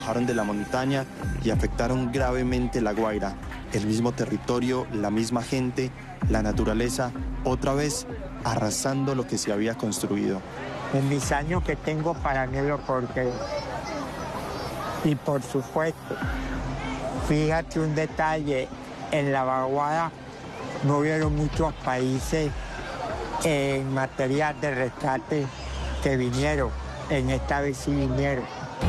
bajaron de la montaña y afectaron gravemente La Guaira. El mismo territorio, la misma gente, la naturaleza, otra vez arrasando lo que se había construido. En mis años que tengo para mí lo porque... Y por supuesto, fíjate un detalle, en la vaguada no hubieron muchos países en materia de rescate que vinieron, en esta vez sí vinieron.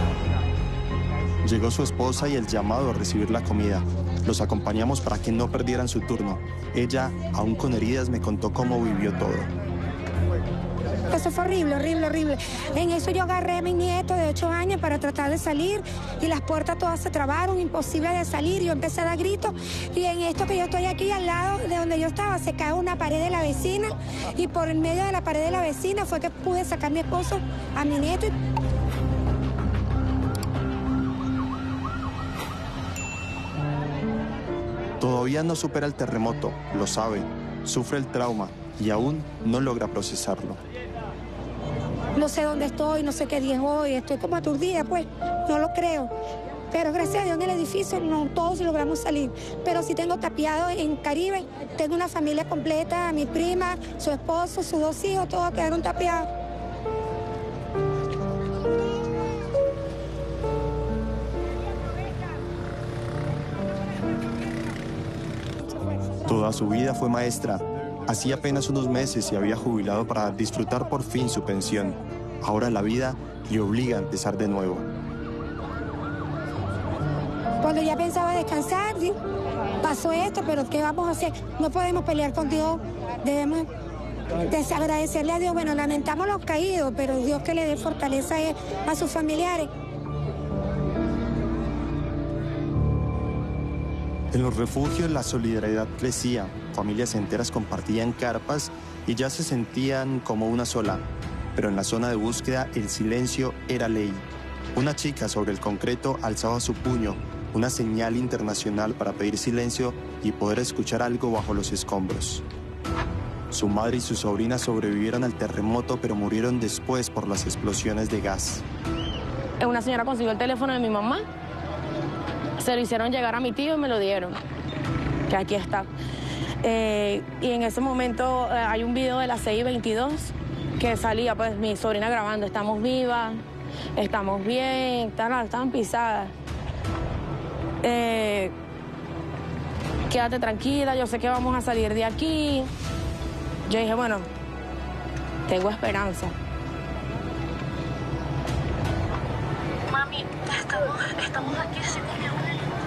Llegó su esposa y el llamado a recibir la comida. Los acompañamos para que no perdieran su turno. Ella, aún con heridas, me contó cómo vivió todo. Eso fue horrible, horrible, horrible. En eso yo agarré a mi nieto de 8 años para tratar de salir y las puertas todas se trabaron, imposible de salir. Yo empecé a dar gritos y en esto que yo estoy aquí al lado de donde yo estaba se cae una pared de la vecina y por el medio de la pared de la vecina fue que pude sacar a mi esposo, a mi nieto. Todavía no supera el terremoto, lo sabe, sufre el trauma y aún no logra procesarlo. No sé dónde estoy, no sé qué día es hoy, estoy como aturdida, pues, no lo creo. Pero gracias a Dios en el edificio no todos logramos salir. Pero sí tengo tapiado en Caribe, tengo una familia completa, mi prima, su esposo, sus 2 hijos, todos quedaron tapiados. Toda su vida fue maestra. Hacía apenas unos meses se había jubilado para disfrutar por fin su pensión. Ahora la vida le obliga a empezar de nuevo. Cuando ya pensaba descansar, ¿sí? Pasó esto, pero ¿qué vamos a hacer? No podemos pelear con Dios. Debemos desagradecerle a Dios. Bueno, lamentamos los caídos, pero Dios que le dé fortaleza a sus familiares. En los refugios la solidaridad crecía, familias enteras compartían carpas y ya se sentían como una sola. Pero en la zona de búsqueda el silencio era ley. Una chica sobre el concreto alzaba su puño, una señal internacional para pedir silencio y poder escuchar algo bajo los escombros. Su madre y su sobrina sobrevivieron al terremoto, pero murieron después por las explosiones de gas. Una señora consiguió el teléfono de mi mamá. Se lo hicieron llegar a mi tío y me lo dieron, que aquí está. Y en ese momento hay un video de las 6:22 que salía pues mi sobrina grabando, estamos vivas, estamos bien, estaban pisadas. Quédate tranquila, yo sé que vamos a salir de aquí. Yo dije, bueno, tengo esperanza. Mami, estamos aquí sin mi abuelo.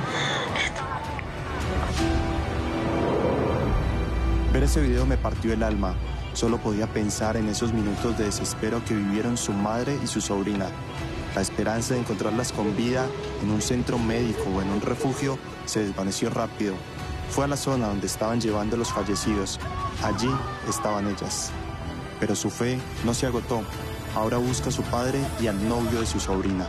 Ver ese video me partió el alma. Solo podía pensar en esos minutos de desespero que vivieron su madre y su sobrina. La esperanza de encontrarlas con vida en un centro médico o en un refugio se desvaneció rápido. Fue a la zona donde estaban llevando a los fallecidos. Allí estaban ellas. Pero su fe no se agotó. Ahora busca a su padre y al novio de su sobrina.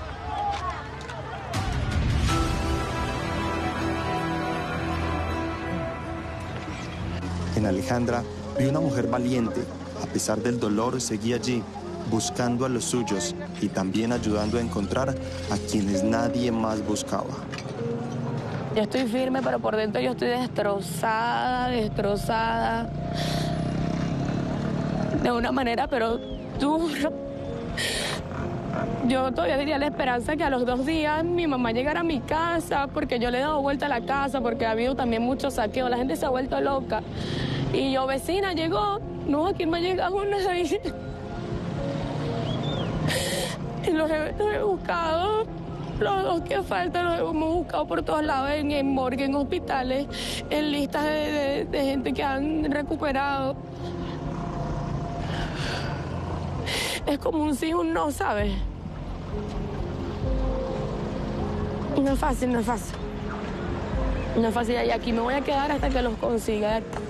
En Alejandra vi una mujer valiente. A pesar del dolor, seguía allí, buscando a los suyos y también ayudando a encontrar a quienes nadie más buscaba. Yo estoy firme, pero por dentro yo estoy destrozada. De una manera, pero dura. Yo todavía tenía la esperanza que a los 2 días mi mamá llegara a mi casa, porque yo le he dado vuelta a la casa, porque ha habido también mucho saqueo, la gente se ha vuelto loca. Y yo, vecina, llegó, no, aquí no ha llegado nadie. Y los he buscado, los 2 que faltan los hemos buscado por todos lados, en morgue, en hospitales, en listas de gente que han recuperado. Es como un sí, un no, ¿sabes? No es fácil, no es fácil. No es fácil, y aquí me voy a quedar hasta que los consiga.